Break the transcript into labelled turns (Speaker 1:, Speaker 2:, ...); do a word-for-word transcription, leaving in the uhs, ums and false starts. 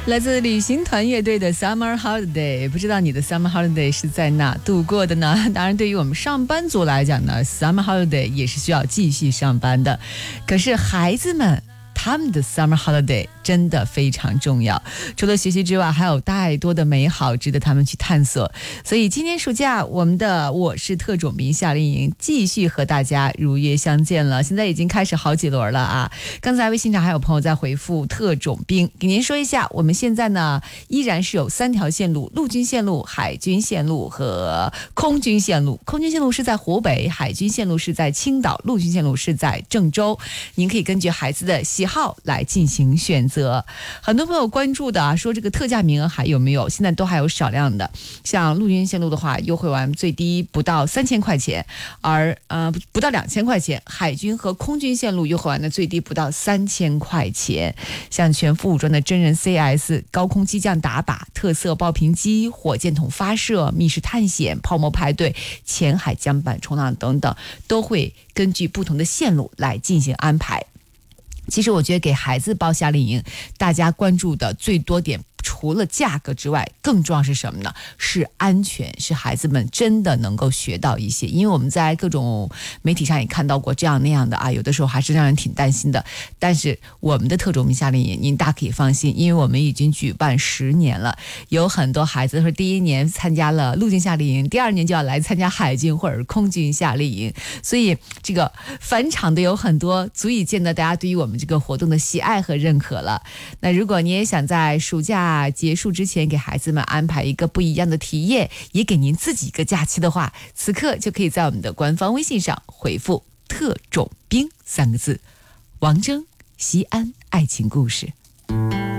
Speaker 1: 来自旅行团乐队的 Summer Holiday， 不知道你的 Summer Holiday 是在哪度过的呢？当然对于我们上班族来讲呢， Summer Holiday 也是需要继续上班的，可是孩子们他们的 Summer Holiday 真的非常重要，除了学习之外还有太多的美好值得他们去探索。所以今年暑假我们的我是特种兵夏令营继续和大家如约相见了，现在已经开始好几轮了啊！刚才微信上还有朋友在回复特种兵，给您说一下，我们现在呢依然是有三条线路，陆军线路、海军线路和空军线路。空军线路是在湖北，海军线路是在青岛，陆军线路是在郑州。您可以根据孩子的喜好来进行选择。很多朋友关注的啊，说这个特价名额还有没有？现在都还有少量的。像陆军线路的话，优惠完最低不到三千块钱，而呃不到两千块钱。海军和空军线路优惠完的最低不到三千块钱。像全副武装的真人 C S、高空机降打靶、特色爆屏机、火箭筒发射、密室探险、泡沫派对、浅海桨板冲浪等等，都会根据不同的线路来进行安排。其实我觉得给孩子报夏令营，大家关注的最多点除了价格之外，更重要是什么呢？是安全，是孩子们真的能够学到一些。因为我们在各种媒体上也看到过这样那样的啊，有的时候还是让人挺担心的。但是我们的特种兵夏令营，您大可以放心，因为我们已经举办十年了，有很多孩子说第一年参加了陆军夏令营，第二年就要来参加海军或者空军夏令营，所以这个返场的有很多，足以见得大家对于我们这个活动的喜爱和认可了。那如果你也想在暑假结束之前给孩子们安排一个不一样的体验，也给您自己一个假期的话，此刻就可以在我们的官方微信上回复特种兵三个字，王铮西安爱情故事。